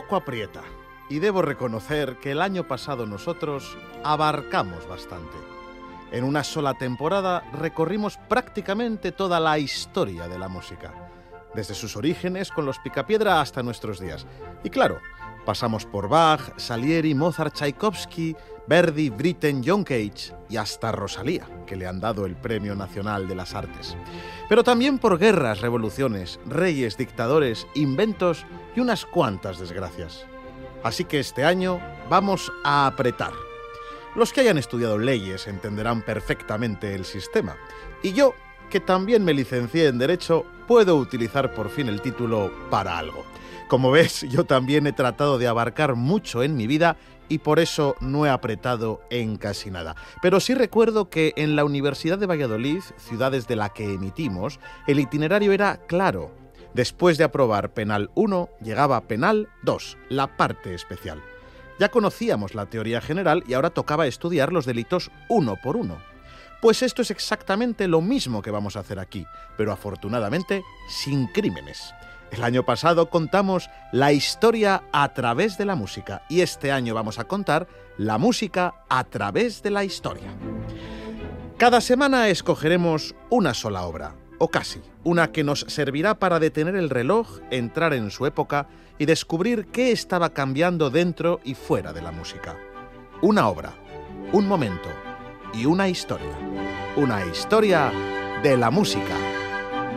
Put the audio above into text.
poco aprieta. Y debo reconocer que el año pasado nosotros abarcamos bastante. En una sola temporada recorrimos prácticamente toda la historia de la música, desde sus orígenes con los Picapiedra hasta nuestros días. Y claro, pasamos por Bach, Salieri, Mozart, Tchaikovsky, Verdi, Britten, John Cage y hasta Rosalía, que le han dado el Premio Nacional de las Artes. Pero también por guerras, revoluciones, reyes, dictadores, inventos y unas cuantas desgracias. Así que este año vamos a apretar. Los que hayan estudiado leyes entenderán perfectamente el sistema. Y yo, que también me licencié en Derecho, puedo utilizar por fin el título para algo. Como ves, yo también he tratado de abarcar mucho en mi vida y por eso no he apretado en casi nada. Pero sí recuerdo que en la Universidad de Valladolid, ciudad desde la que emitimos, el itinerario era claro. Después de aprobar Penal 1, llegaba Penal 2, la parte especial. Ya conocíamos la teoría general y ahora tocaba estudiar los delitos uno por uno. Pues esto es exactamente lo mismo que vamos a hacer aquí, pero afortunadamente sin crímenes. El año pasado contamos la historia a través de la música y este año vamos a contar la música a través de la historia. Cada semana escogeremos una sola obra, o casi, una que nos servirá para detener el reloj, entrar en su época y descubrir qué estaba cambiando dentro y fuera de la música. Una obra, un momento y una historia. Una historia de la música.